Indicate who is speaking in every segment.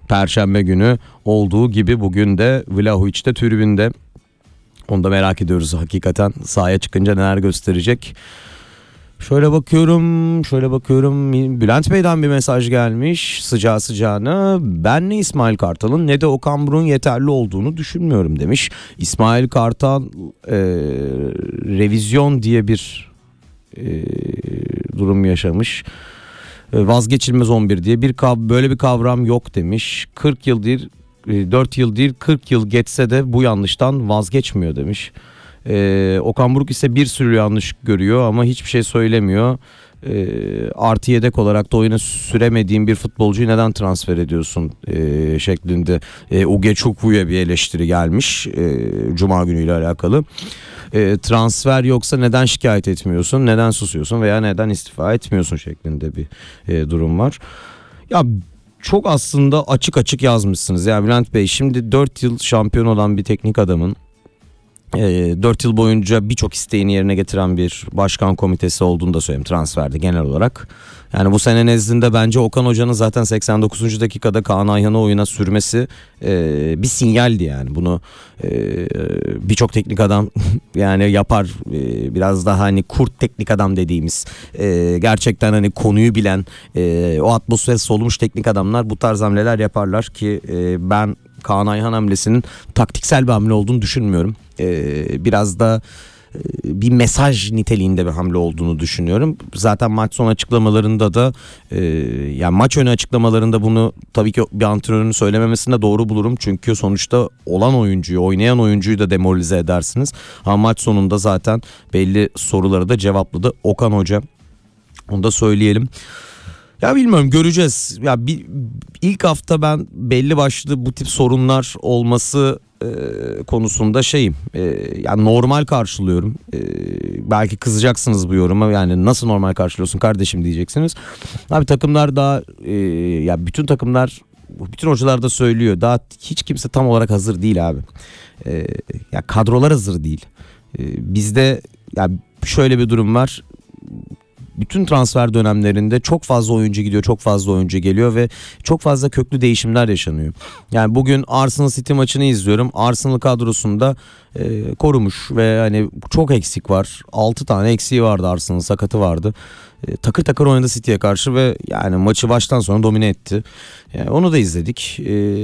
Speaker 1: Perşembe günü olduğu gibi bugün de Vlahovic de tribünde. Onu da merak ediyoruz hakikaten, sahaya çıkınca neler gösterecek. Şöyle bakıyorum. Bülent Bey'den bir mesaj gelmiş sıcağı sıcağına. Ben ne İsmail Kartal'ın ne de Okan Buruk'un yeterli olduğunu düşünmüyorum demiş. İsmail Kartal revizyon diye bir durum yaşamış. Vazgeçilmez 11 diye böyle bir kavram yok demiş. 40 yıl değil, 4 yıl değil 40 yıl geçse de bu yanlıştan vazgeçmiyor demiş. Okan Buruk ise bir sürü yanlış görüyor ama hiçbir şey söylemiyor. Artı yedek olarak da oyuna süremediğin bir futbolcuyu neden transfer ediyorsun şeklinde Ugechukwu'ya bir eleştiri gelmiş Cuma günüyle alakalı. Transfer yoksa neden şikayet etmiyorsun, neden susuyorsun veya neden istifa etmiyorsun şeklinde bir durum var. Ya çok aslında açık açık yazmışsınız ya Bülent Bey. Şimdi 4 yıl şampiyon olan bir teknik adamın 4 yıl boyunca birçok isteğini yerine getiren bir başkan komitesi olduğunu da söyleyeyim transferde genel olarak. Yani bu sene nezdinde bence Okan Hoca'nın zaten 89. dakikada Kaan Ayhan'ı oyuna sürmesi bir sinyaldi yani. Bunu birçok teknik adam yani yapar. Biraz daha hani kurt teknik adam dediğimiz gerçekten hani konuyu bilen o atmosferi solmuş teknik adamlar bu tarz hamleler yaparlar ki ben Kaan Ayhan hamlesinin taktiksel bir hamle olduğunu düşünmüyorum. Biraz da bir mesaj niteliğinde bir hamle olduğunu düşünüyorum. Zaten maç sonu açıklamalarında da yani maç önü açıklamalarında bunu tabii ki bir antrenörün söylememesini de doğru bulurum. Çünkü sonuçta oynayan oyuncuyu da demoralize edersiniz. Ama maç sonunda zaten belli soruları da cevapladı Okan Hoca. Onu da söyleyelim. Ya bilmiyorum, göreceğiz. Ya ilk hafta ben belli başlı bu tip sorunlar olması konusunda yani normal karşılıyorum. Belki kızacaksınız bu yoruma, yani nasıl normal karşılıyorsun kardeşim diyeceksiniz. Abi takımlar daha ya bütün hocalar da söylüyor, daha hiç kimse tam olarak hazır değil abi. Ya kadrolar hazır değil. Bizde ya şöyle bir durum var. Bütün transfer dönemlerinde çok fazla oyuncu gidiyor, çok fazla oyuncu geliyor ve çok fazla köklü değişimler yaşanıyor. Yani bugün Arsenal City maçını izliyorum. Arsenal kadrosunda korumuş ve hani çok eksik var. 6 tane eksiği vardı, Arsenal'ın sakatı vardı. Takır takır oynadı City'ye karşı ve yani maçı baştan sona domine etti. Yani onu da izledik.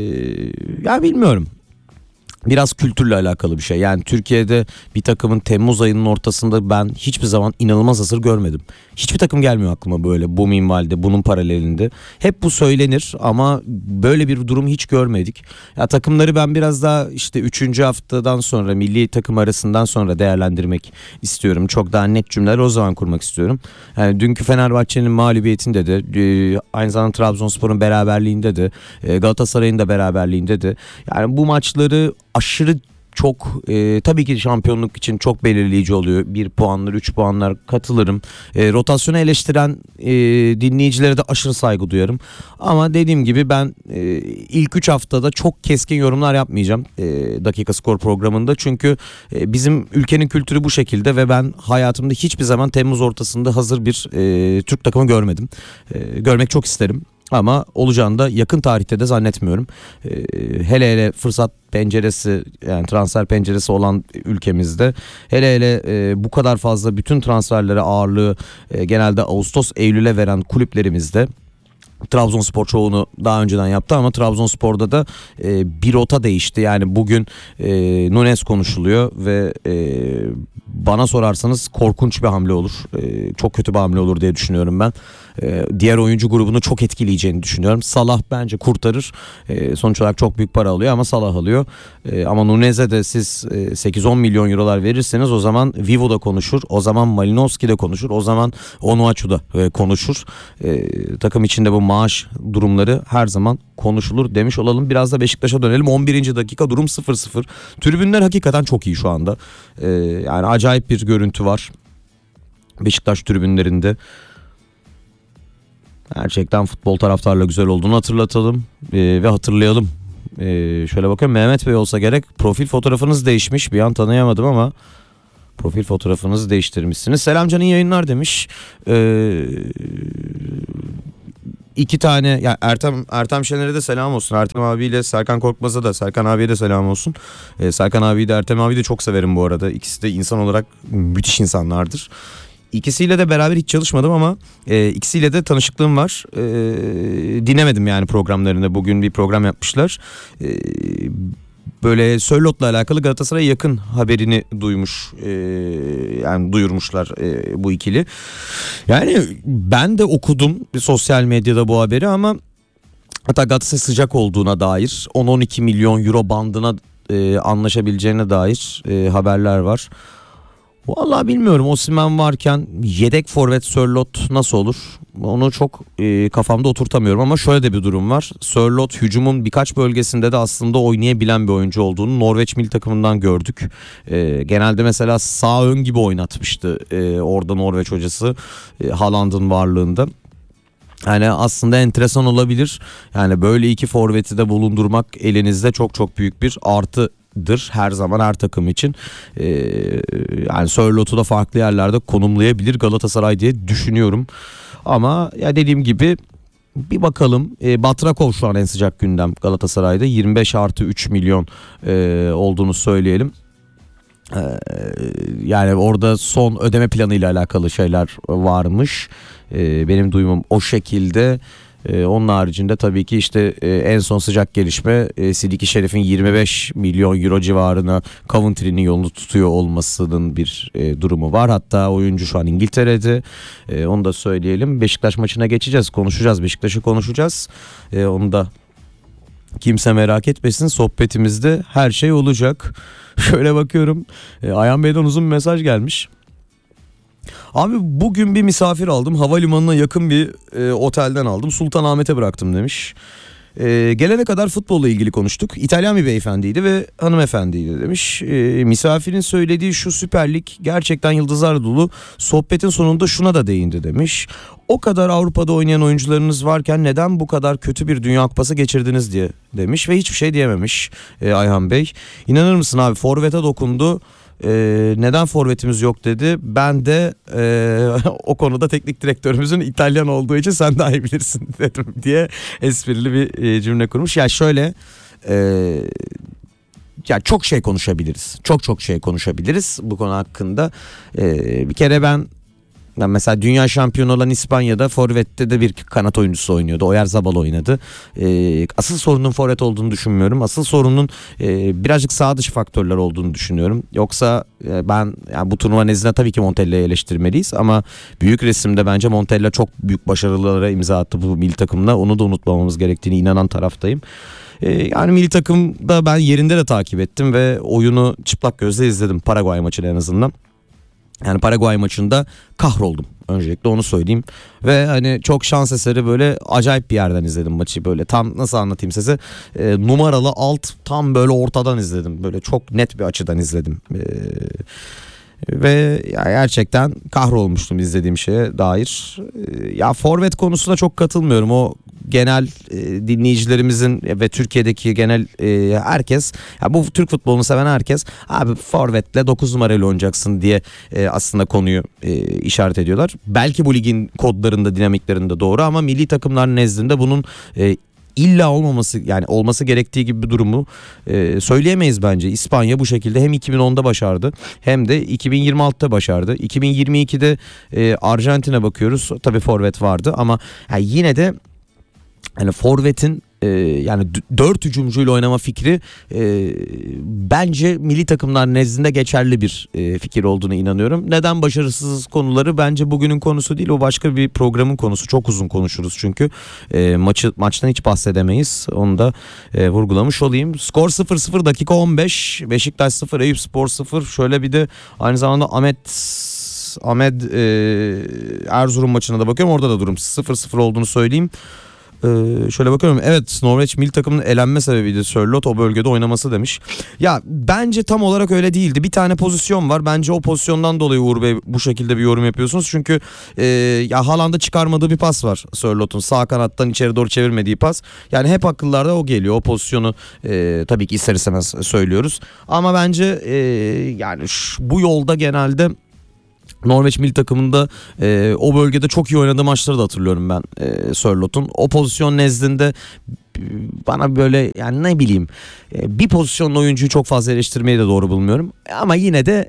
Speaker 1: Ya bilmiyorum. Biraz kültürle alakalı bir şey. Yani Türkiye'de bir takımın Temmuz ayının ortasında ben hiçbir zaman inanılmaz hazır görmedim. Hiçbir takım gelmiyor aklıma böyle bu minvalde, bunun paralelinde. Hep bu söylenir ama böyle bir durum hiç görmedik. Ya takımları ben biraz daha işte 3. haftadan sonra, milli takım arasından sonra değerlendirmek istiyorum. Çok daha net cümleler o zaman kurmak istiyorum. Yani dünkü Fenerbahçe'nin mağlubiyetinde de, aynı zamanda Trabzonspor'un beraberliğinde de, Galatasaray'ın da beraberliğinde de, yani bu maçları aşırı çok tabii ki şampiyonluk için çok belirleyici oluyor. 1 puanlar, 3 puanlar, katılırım. Rotasyonu eleştiren dinleyicilere de aşırı saygı duyarım. Ama dediğim gibi ben ilk 3 haftada çok keskin yorumlar yapmayacağım Dakika Skor programında. Çünkü bizim ülkenin kültürü bu şekilde ve ben hayatımda hiçbir zaman Temmuz ortasında hazır bir Türk takımı görmedim. Görmek çok isterim. Ama olacağını da yakın tarihte de zannetmiyorum. Hele fırsat penceresi, yani transfer penceresi olan ülkemizde, hele bu kadar fazla bütün transferlere ağırlığı genelde Ağustos Eylül'e veren kulüplerimizde, Trabzonspor çoğunu daha önceden yaptı ama Trabzonspor'da da bir rota değişti. Yani bugün Nunes konuşuluyor ve bana sorarsanız korkunç bir hamle olur. Çok kötü bir hamle olur diye düşünüyorum ben. Diğer oyuncu grubunu çok etkileyeceğini düşünüyorum. Salah bence kurtarır. Sonuç olarak çok büyük para alıyor ama Salah alıyor. Ama Nunes'e de siz 8-10 milyon eurolar verirseniz o zaman Vivo da konuşur. O zaman Malinowski de konuşur. O zaman Onuachu da konuşur. Takım içinde bu maaş durumları her zaman konuşulur demiş olalım. Biraz da Beşiktaş'a dönelim. 11. dakika, durum 0-0. Tribünler hakikaten çok iyi şu anda. Yani acayip bir görüntü var Beşiktaş tribünlerinde. Gerçekten futbol taraftarla güzel olduğunu hatırlatalım ve hatırlayalım. Şöyle bakıyorum, Mehmet Bey olsa gerek, profil fotoğrafınız değişmiş. Bir an tanıyamadım ama profil fotoğrafınızı değiştirmişsiniz. Selam canın yayınlar demiş. iki tane ya Ertem Şener'e de selam olsun. Ertem abiyle Serkan Korkmaz'a da, Serkan abiye de selam olsun. Serkan abiyi de Ertem abi de çok severim bu arada. İkisi de insan olarak müthiş insanlardır. İkisiyle de beraber hiç çalışmadım ama ikisiyle de tanışıklığım var. Dinlemedim yani programlarını. Bugün bir program yapmışlar. Böyle Sörlot'la alakalı Galatasaray'a yakın haberini duymuş, yani duyurmuşlar bu ikili. Yani ben de okudum sosyal medyada bu haberi ama hatta Galatasaray sıcak olduğuna dair 10-12 milyon euro bandına anlaşabileceğine dair haberler var. Vallahi bilmiyorum, Osimhen varken yedek forvet Sörloth nasıl olur? Onu çok kafamda oturtamıyorum ama şöyle de bir durum var. Sörloth hücumun birkaç bölgesinde de aslında oynayabilen bir oyuncu olduğunu Norveç milli takımından gördük. Genelde mesela sağ ön gibi oynatmıştı orada Norveç hocası Haaland'ın varlığında. Yani aslında enteresan olabilir. Yani böyle iki forveti de bulundurmak elinizde çok çok büyük bir artıdır her zaman, her takım için. Yani Sörloth'u da farklı yerlerde konumlayabilir Galatasaray diye düşünüyorum. Ama ya dediğim gibi bir bakalım. Batrakov şu an en sıcak gündem Galatasaray'da. 25+3 milyon olduğunu söyleyelim. Yani orada son ödeme planıyla alakalı şeyler varmış. Benim duyumum o şekilde. Onun haricinde tabii ki işte en son sıcak gelişme Sidiki Şerif'in 25 milyon euro civarına Coventry'nin yolunu tutuyor olmasının bir durumu var. Hatta oyuncu şu an İngiltere'de. Onu da söyleyelim. Beşiktaş maçına geçeceğiz. Konuşacağız. Beşiktaş'ı konuşacağız. Onu da kimse merak etmesin. Sohbetimizde her şey olacak. Şöyle bakıyorum. Ayhan Bey'den uzun bir mesaj gelmiş. Abi bugün bir misafir aldım. Havalimanına yakın bir otelden aldım. Sultanahmet'e bıraktım demiş. Gelene kadar futbolla ilgili konuştuk. İtalyan bir beyefendiydi ve hanımefendiydi demiş. Misafirin söylediği şu Süper Lig gerçekten yıldızlar dolu. Sohbetin sonunda şuna da değindi demiş. O kadar Avrupa'da oynayan oyuncularınız varken neden bu kadar kötü bir Dünya Kupası geçirdiniz diye demiş ve hiçbir şey diyememiş Ayhan Bey. İnanır mısın abi, forvete dokundu. Neden forvetimiz yok dedi. Ben de o konuda teknik direktörümüzün İtalyan olduğu için sen daha iyi bilirsin dedim diye esprili bir cümle kurmuş. Ya şöyle ya çok şey konuşabiliriz. Çok şey konuşabiliriz bu konu hakkında. Bir kere ben mesela dünya şampiyonu olan İspanya'da forvette de bir kanat oyuncusu oynuyordu. Oyarzabal oynadı. Asıl sorunun forvet olduğunu düşünmüyorum. Asıl sorunun birazcık sağ dışı faktörler olduğunu düşünüyorum. Yoksa ben yani bu turnuva nezdinde tabii ki Montella'yı eleştirmeliyiz ama büyük resimde bence Montella çok büyük başarılara imza attı bu milli takımla. Onu da unutmamamız gerektiğini inanan taraftayım. Yani milli takımda ben yerinde de takip ettim ve oyunu çıplak gözle izledim, Paraguay maçını en azından. Yani Paraguay maçında kahroldum. Öncelikle onu söyleyeyim. Ve hani çok şans eseri böyle acayip bir yerden izledim maçı. Böyle tam nasıl anlatayım size. Numaralı alt tam böyle ortadan izledim. Böyle çok net bir açıdan izledim. Ve ya gerçekten kahrolmuştum izlediğim şeye dair. Ya forvet konusuna çok katılmıyorum. O genel dinleyicilerimizin ve Türkiye'deki genel herkes, ya bu Türk futbolunu seven herkes abi forvetle 9 numarayla oynayacaksın diye aslında konuyu işaret ediyorlar. Belki bu ligin kodlarında, dinamiklerinde doğru ama milli takımlar nezdinde bunun İlla olmaması, yani olması gerektiği gibi bir durumu söyleyemeyiz bence. İspanya bu şekilde hem 2010'da başardı hem de 2026'da başardı. 2022'de Arjantin'e bakıyoruz. Tabii forvet vardı ama yani yine de yani forvetin yani 4 hücumcuyla oynama fikri bence milli takımlar nezdinde geçerli bir fikir olduğunu inanıyorum. Neden başarısız konuları bence bugünün konusu değil, o başka bir programın konusu. Çok uzun konuşuruz çünkü maçtan hiç bahsedemeyiz. Onu da vurgulamış olayım. Skor 0-0, dakika 15. Beşiktaş 0, Eyüpspor 0. Şöyle bir de aynı zamanda Ahmet Erzurum maçına da bakıyorum. Orada da durum 0-0 olduğunu söyleyeyim. Şöyle bakıyorum, evet Norveç milli takımının elenme sebebiydi Sörloth, o bölgede oynaması demiş. Ya bence tam olarak öyle değildi. Bir tane pozisyon var. Bence o pozisyondan dolayı Uğur Bey bu şekilde bir yorum yapıyorsunuz. Çünkü ya Haaland'a çıkarmadığı bir pas var Sörloth'un. Sağ kanattan içeri doğru çevirmediği pas. Yani hep akıllarda o geliyor. O pozisyonu tabii ki ister istemez söylüyoruz. Ama bence yani bu yolda genelde Norveç milli takımında o bölgede çok iyi oynadığı maçları da hatırlıyorum ben Sörloth'un. O pozisyon nezdinde bana böyle, yani ne bileyim, bir pozisyonlu oyuncuyu çok fazla eleştirmeyi de doğru bulmuyorum. Ama yine de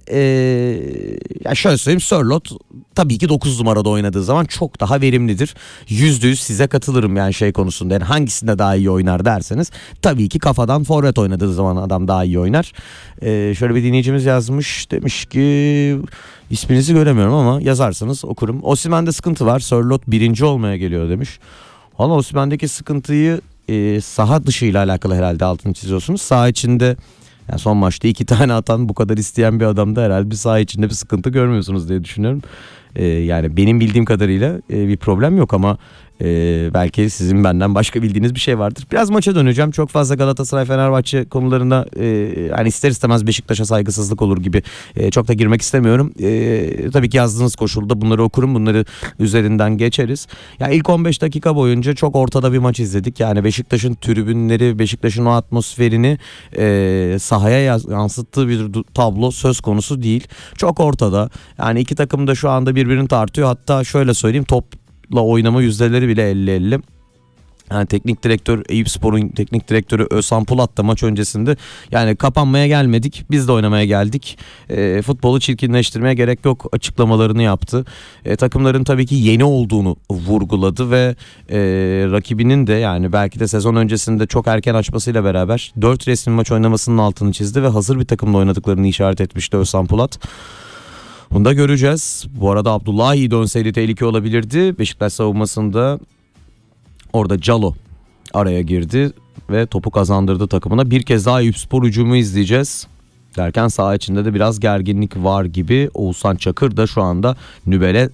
Speaker 1: ya şöyle söyleyeyim, Sörloth tabii ki 9 numarada oynadığı zaman çok daha verimlidir. %100 size katılırım yani şey konusunda. Yani hangisinde daha iyi oynar derseniz tabii ki kafadan forvet oynadığı zaman adam daha iyi oynar. Şöyle bir dinleyicimiz yazmış, demiş ki isminizi göremiyorum ama yazarsanız okurum. Osimhen'de sıkıntı var, Sörloth birinci olmaya geliyor demiş. Valla Osimhen'deki sıkıntıyı saha dışıyla alakalı herhalde altını çiziyorsunuz. Saha içinde, yani son maçta 2 tane atan bu kadar isteyen bir adamda herhalde bir saha içinde bir sıkıntı görmüyorsunuz diye düşünüyorum. Yani benim bildiğim kadarıyla bir problem yok ama belki sizin benden başka bildiğiniz bir şey vardır. Biraz maça döneceğim. Çok fazla Galatasaray Fenerbahçe konularına hani ister istemez Beşiktaş'a saygısızlık olur gibi çok da girmek istemiyorum. Tabii ki yazdığınız koşulda bunları okurum. Bunları üzerinden geçeriz. Ya ilk 15 dakika boyunca çok ortada bir maç izledik. Yani Beşiktaş'ın tribünleri, Beşiktaş'ın o atmosferini sahaya yansıttığı bir tablo söz konusu değil. Çok ortada. Yani iki takım da şu anda birbirini tartıyor. Hatta şöyle söyleyeyim, topla oynama yüzdeleri bile 50-50. Yani teknik direktör, Eyüpspor'un teknik direktörü Özhan Pulat da maç öncesinde, yani kapanmaya gelmedik, biz de oynamaya geldik, futbolu çirkinleştirmeye gerek yok açıklamalarını yaptı. Takımların tabii ki yeni olduğunu vurguladı ve rakibinin de, yani belki de sezon öncesinde çok erken açmasıyla beraber 4 resmi maç oynamasının altını çizdi ve hazır bir takımla oynadıklarını işaret etmişti Özhan Pulat. Bunu da göreceğiz. Bu arada Abdullahi dönseydi tehlike olabilirdi. Beşiktaş savunmasında orada Calo araya girdi ve topu kazandırdı takımına. Bir kez daha Eyüpspor hücumu izleyeceğiz derken saha içinde de biraz gerginlik var gibi. Oğuzhan Çakır da şu anda Nübel'e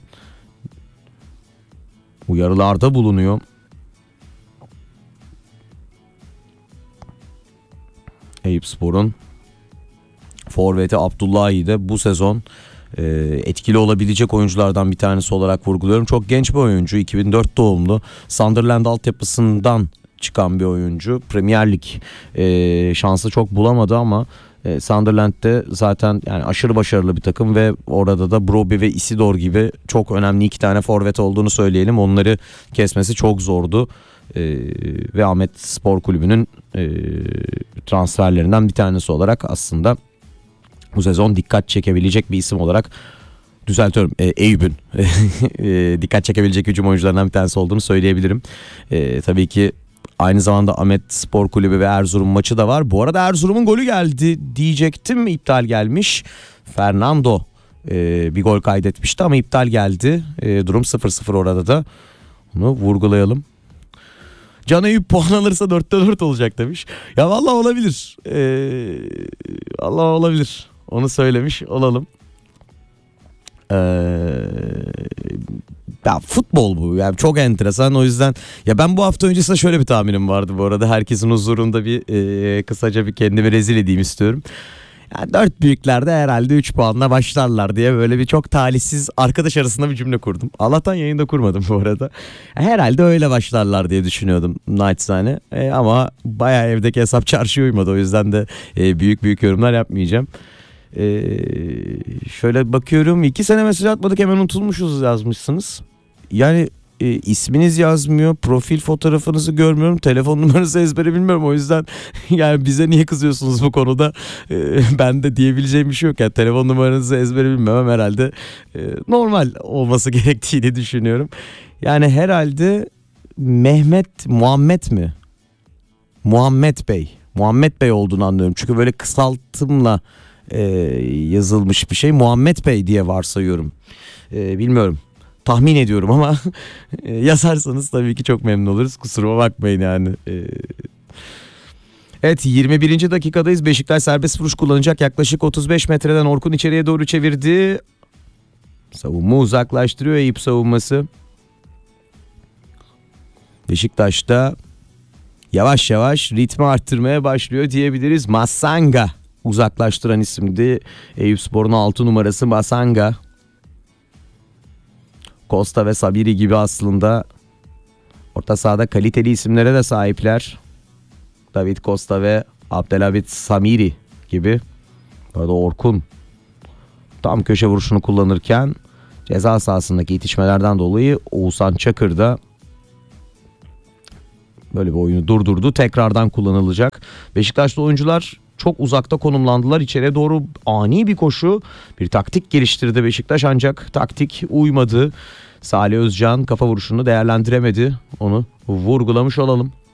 Speaker 1: uyarılarda bulunuyor. Eyüpspor'un forveti Abdullahi de bu sezon etkili olabilecek oyunculardan bir tanesi olarak vurguluyorum. Çok genç bir oyuncu, 2004 doğumlu, Sunderland altyapısından çıkan bir oyuncu. Premier Lig şansı çok bulamadı ama Sunderland'de zaten yani aşırı başarılı bir takım ve orada da Broby ve Isidore gibi çok önemli 2 tane forvet olduğunu söyleyelim. Onları kesmesi çok zordu. Ve Ahmet Spor Kulübü'nün transferlerinden bir tanesi olarak aslında bu sezon dikkat çekebilecek bir isim olarak, düzeltiyorum, Eyüp'ün dikkat çekebilecek hücum oyuncularından bir tanesi olduğunu söyleyebilirim. Tabii ki aynı zamanda Ahmet Spor Kulübü ve Erzurum maçı da var. Bu arada Erzurum'un golü geldi diyecektim, iptal gelmiş. Fernando bir gol kaydetmişti ama iptal geldi. Durum 0-0 orada da. Bunu vurgulayalım. Can Eyüp puan alırsa 4'te 4 olacak demiş. Ya vallahi olabilir. Allah olabilir. Onu söylemiş olalım. Ya futbol bu. Yani çok enteresan, o yüzden ya ben bu hafta öncesinde şöyle bir tahminim vardı bu arada. Herkesin huzurunda bir kısaca bir kendimi rezil edeyim istiyorum. Yani 4 büyüklerde herhalde 3 puanla başlarlar diye böyle bir çok talihsiz arkadaş arasında bir cümle kurdum. Allah'tan yayında kurmadım bu arada. Herhalde öyle başlarlar diye düşünüyordum naçizane. Ama bayağı evdeki hesap çarşıya uymadı. O yüzden de büyük yorumlar yapmayacağım. Şöyle bakıyorum, 2 sene mesaj atmadık, hemen unutulmuşuz yazmışsınız. Yani isminiz yazmıyor, profil fotoğrafınızı görmüyorum, telefon numaranızı ezbere bilmiyorum, o yüzden yani bize niye kızıyorsunuz bu konuda? Ben de diyebileceğim bir şey yok. Yani telefon numaranızı ezbere bilmemem herhalde normal olması gerektiğini düşünüyorum. Yani herhalde Muhammed mi? Muhammed Bey olduğunu anlıyorum. Çünkü böyle kısaltımla yazılmış bir şey. Muhammed Bey diye varsayıyorum. Bilmiyorum. Tahmin ediyorum ama yazarsanız tabii ki çok memnun oluruz. Kusuruma bakmayın yani. Evet, 21. dakikadayız. Beşiktaş serbest vuruş kullanacak. Yaklaşık 35 metreden Orkun içeriye doğru çevirdi. Savunma uzaklaştırıyor, Eyüp savunması. Beşiktaş'ta yavaş yavaş ritmi arttırmaya başlıyor diyebiliriz. Masanga uzaklaştıran isimdi. Eyüpspor'un 6 numarası Masanga. Costa ve Sabiri gibi aslında orta sahada kaliteli isimlere de sahipler. David Costa ve Abdelhamid Samiri gibi. Burada Orkun tam köşe vuruşunu kullanırken Ceza sahasındaki itişmelerden dolayı Oğuzhan Çakır da böyle bir oyunu durdurdu. Tekrardan kullanılacak. Beşiktaşlı oyuncular çok uzakta konumlandılar. İçeriye doğru ani bir koşu, bir taktik geliştirdi Beşiktaş, ancak taktik uymadı. Salih Özcan kafa vuruşunu değerlendiremedi. Onu vurgulamış olalım.